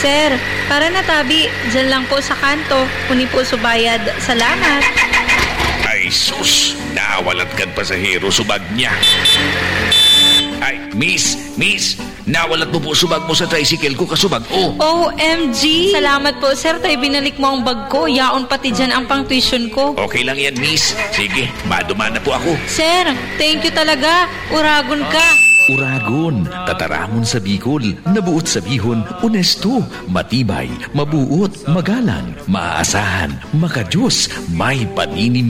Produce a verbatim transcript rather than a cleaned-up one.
Sir, para natabi, dyan lang po sa kanto. Kuni po subayad. Salamat. Ay sus, nawalat kan pasahero subag niya. Ay, miss, miss, nawalat mo po subag mo sa tricycle ko kasubag. Oh. O M G! Salamat po, sir. Tay binalik mo ang bag ko. Yaon pati dyan ang pang-tuition ko. Okay lang yan, miss. Sige, maduman na po ako. Sir, thank you talaga. Uragon ka. Uragon, tataramon sa Bicol, nabuot sa bihon, onesto, matibay, mabuot, magalang, maaasahan, makajos, may paninim